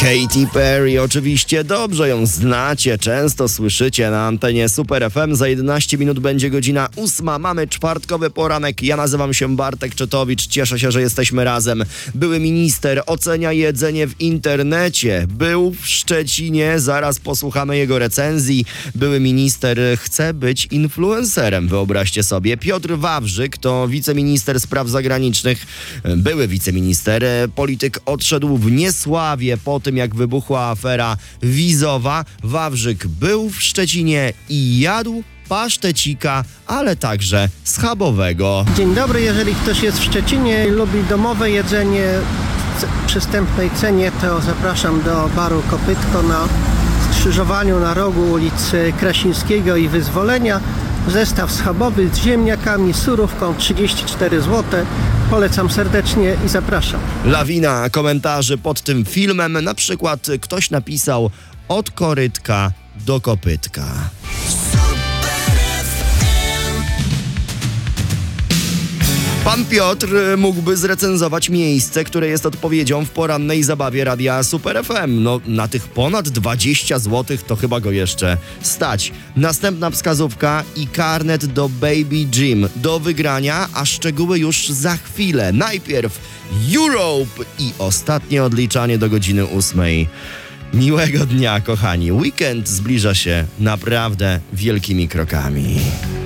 Katy Perry, oczywiście dobrze ją znacie, często słyszycie na antenie Super FM. Za 11 minut będzie godzina 8. Mamy czwartkowy poranek. Ja nazywam się Bartek Czytowicz. Cieszę się, że jesteśmy razem. Były minister ocenia jedzenie w internecie. Był w Szczecinie, zaraz posłuchamy jego recenzji. Były minister chce być influencerem, wyobraźcie sobie. Piotr Wawrzyk to wiceminister spraw zagranicznych. Były wiceminister. Polityk odszedł w niesławie po tym, jak wybuchła afera wizowa. Wawrzyk był w Szczecinie i jadł pasztecika, ale także schabowego. Dzień dobry, jeżeli ktoś jest w Szczecinie i lubi domowe jedzenie w przystępnej cenie, to zapraszam do baru Kopytko na skrzyżowaniu na rogu ulicy Krasińskiego i Wyzwolenia. Zestaw schabowy z ziemniakami, surówką 34 zł. Polecam serdecznie i zapraszam. Lawina komentarzy pod tym filmem. Na przykład ktoś napisał: od korytka do kopytka. Pan Piotr mógłby zrecenzować miejsce, które jest odpowiedzią w porannej zabawie radia Super FM. No, na tych ponad 20 zł to chyba go jeszcze stać. Następna wskazówka i karnet do Baby Gym do wygrania, a szczegóły już za chwilę. Najpierw Europe i ostatnie odliczanie do godziny 8. Miłego dnia, kochani. Weekend zbliża się naprawdę wielkimi krokami.